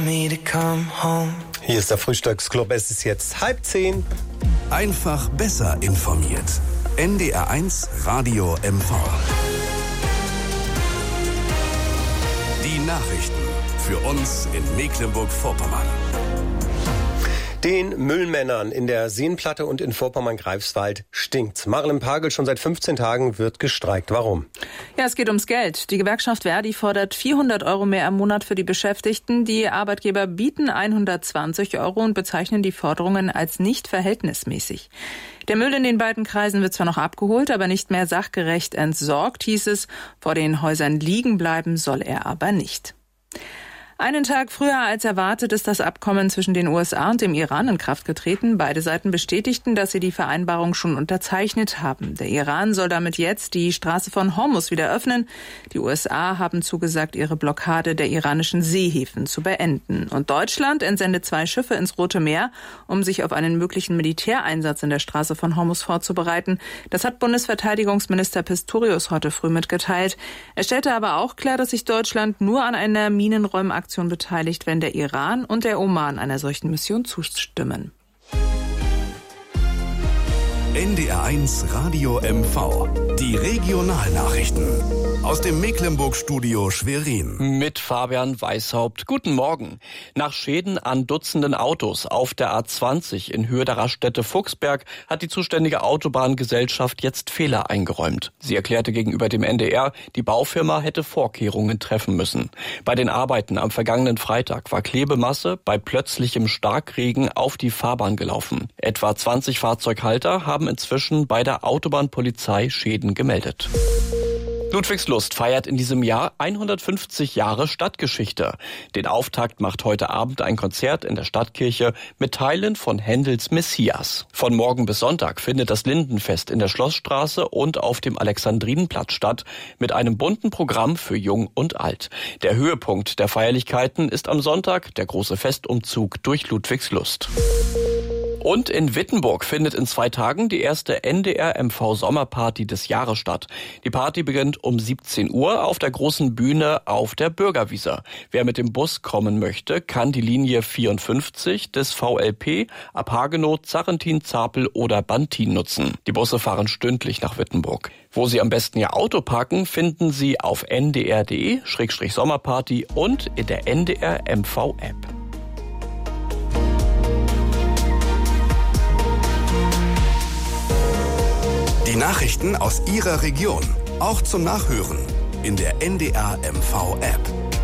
Hier ist der Frühstücksclub, es ist jetzt 9:30. Einfach besser informiert. NDR1 Radio MV. Die Nachrichten für uns in Mecklenburg-Vorpommern. Den Müllmännern in der Seenplatte und in Vorpommern-Greifswald stinkt's. Marilyn Pagel, schon seit 15 Tagen wird gestreikt. Warum? Ja, es geht ums Geld. Die Gewerkschaft Verdi fordert 400 € mehr im Monat für die Beschäftigten. Die Arbeitgeber bieten 120 € und bezeichnen die Forderungen als nicht verhältnismäßig. Der Müll in den beiden Kreisen wird zwar noch abgeholt, aber nicht mehr sachgerecht entsorgt, hieß es. Vor den Häusern liegen bleiben soll er aber nicht. Einen Tag früher als erwartet ist das Abkommen zwischen den USA und dem Iran in Kraft getreten. Beide Seiten bestätigten, dass sie die Vereinbarung schon unterzeichnet haben. Der Iran soll damit jetzt die Straße von Hormuz wieder öffnen. Die USA haben zugesagt, ihre Blockade der iranischen Seehäfen zu beenden. Und Deutschland entsendet 2 Schiffe ins Rote Meer, um sich auf einen möglichen Militäreinsatz in der Straße von Hormuz vorzubereiten. Das hat Bundesverteidigungsminister Pistorius heute früh mitgeteilt. Er stellte aber auch klar, dass sich Deutschland nur an einer Minenräumaktion beteiligt, wenn der Iran und der Oman einer solchen Mission zustimmen. NDR1 Radio MV. Die Regionalnachrichten. Aus dem Mecklenburg-Studio Schwerin. Mit Fabian Weishaupt. Guten Morgen. Nach Schäden an Dutzenden Autos auf der A20 in Höhe der Raststätte Fuchsberg hat die zuständige Autobahngesellschaft jetzt Fehler eingeräumt. Sie erklärte gegenüber dem NDR, die Baufirma hätte Vorkehrungen treffen müssen. Bei den Arbeiten am vergangenen Freitag war Klebemasse bei plötzlichem Starkregen auf die Fahrbahn gelaufen. Etwa 20 Fahrzeughalter haben inzwischen bei der Autobahnpolizei Schäden gemeldet. Ludwigslust feiert in diesem Jahr 150 Jahre Stadtgeschichte. Den Auftakt macht heute Abend ein Konzert in der Stadtkirche mit Teilen von Händels Messias. Von morgen bis Sonntag findet das Lindenfest in der Schlossstraße und auf dem Alexandrinenplatz statt, mit einem bunten Programm für Jung und Alt. Der Höhepunkt der Feierlichkeiten ist am Sonntag der große Festumzug durch Ludwigslust. Und in Wittenburg findet in 2 Tagen die erste NDR-MV-Sommerparty des Jahres statt. Die Party beginnt um 17 Uhr auf der großen Bühne auf der Bürgerwiese. Wer mit dem Bus kommen möchte, kann die Linie 54 des VLP ab Hagenow, Zarrentin, Zapel oder Bantin nutzen. Die Busse fahren stündlich nach Wittenburg. Wo Sie am besten Ihr Auto parken, finden Sie auf ndr.de/Sommerparty und in der NDR-MV-App. Die Nachrichten aus Ihrer Region, auch zum Nachhören in der NDR MV App.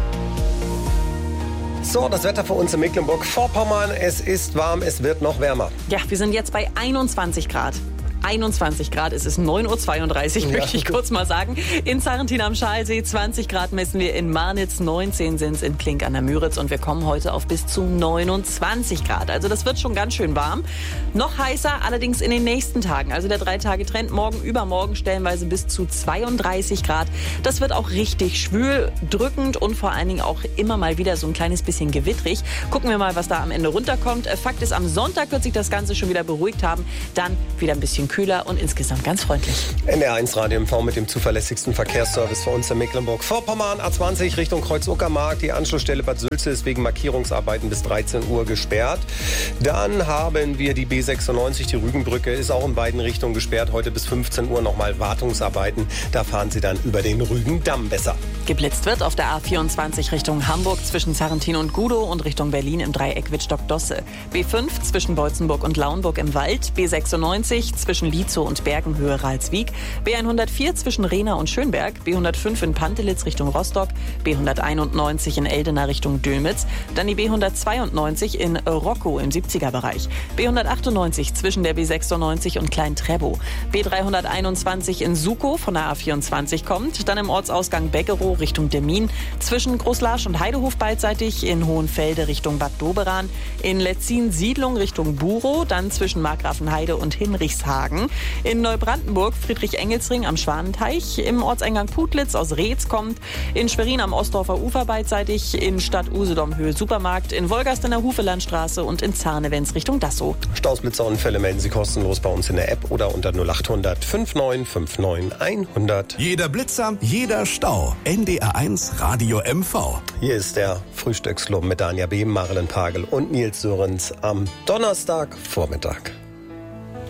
So, das Wetter für uns in Mecklenburg-Vorpommern. Es ist warm, es wird noch wärmer. Ja, wir sind jetzt bei 21 Grad. 21 Grad, es ist 9:32 Uhr, möchte ich kurz mal sagen. In Zarrentin am Schalsee 20 Grad messen wir in Marnitz, 19 sind es in Klink an der Müritz und wir kommen heute auf bis zu 29 Grad. Also das wird schon ganz schön warm. Noch heißer allerdings in den nächsten Tagen. Also der 3-Tage-Trend morgen, übermorgen stellenweise bis zu 32 Grad. Das wird auch richtig schwül, drückend und vor allen Dingen auch immer mal wieder so ein kleines bisschen gewittrig. Gucken wir mal, was da am Ende runterkommt. Fakt ist, am Sonntag wird sich das Ganze schon wieder beruhigt haben. Dann wieder ein bisschen kühler und insgesamt ganz freundlich. NDR1 Radio MV mit dem zuverlässigsten Verkehrsservice für uns in Mecklenburg-Vorpommern. A20 Richtung Kreuz-Uckermark. Die Anschlussstelle Bad Sülze ist wegen Markierungsarbeiten bis 13 Uhr gesperrt. Dann haben wir die B96, die Rügenbrücke, ist auch in beiden Richtungen gesperrt. Heute bis 15 Uhr nochmal Wartungsarbeiten. Da fahren Sie dann über den Rügendamm besser. Geblitzt wird auf der A24 Richtung Hamburg zwischen Zarrentin und Gudow und Richtung Berlin im Dreieck Wittstock-Dosse. B5 zwischen Beutzenburg und Lauenburg im Wald. B96 zwischen Lietzow und Bergenhöhe Ralswiek. B104 zwischen Rehna und Schönberg. B105 in Pantelitz Richtung Rostock. B191 in Eldena Richtung Dülmitz. Dann die B192 in Rockow im 70er-Bereich. B198 zwischen der B96 und Klein-Trebow. B321 in Sukow von der A24 kommt. Dann im Ortsausgang Beckerow Richtung Demmin. Zwischen Großlarsch und Heidehof beidseitig. In Hohenfelde Richtung Bad Doberan. In Letzin Siedlung Richtung Burow. Dann zwischen Markgrafenheide und Hinrichshagen. Wagen. In Neubrandenburg Friedrich-Engels-Ring am Schwanenteich, im Ortseingang Putlitz aus Reetz kommt, in Schwerin am Ostdorfer Ufer beidseitig, in Stadt Usedom Höhe Supermarkt, in Wolgast in der Hufelandstraße und in Zarnewens Richtung Dassow. Staus, Blitzerunfälle melden Sie kostenlos bei uns in der App oder unter 0800 5959 100. Jeder Blitzer, jeder Stau. NDR1 Radio MV. Hier ist der Frühstücksclub mit Anja B., Marilyn Pagel und Nils Sörens am Donnerstagvormittag.